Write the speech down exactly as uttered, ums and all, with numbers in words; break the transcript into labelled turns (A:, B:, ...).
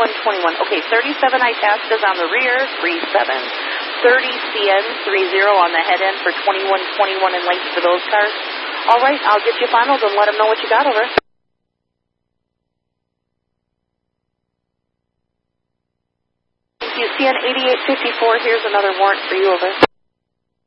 A: twenty-one twenty-one. Okay, thirty-seven Itascas on the rear, three seven. thirty C N three zero on the head end for twenty-one twenty-one in length for those cars. All right, I'll get you finals and let them know what you got, over. You C N eighty-eight fifty-four, here's another warrant for you, over.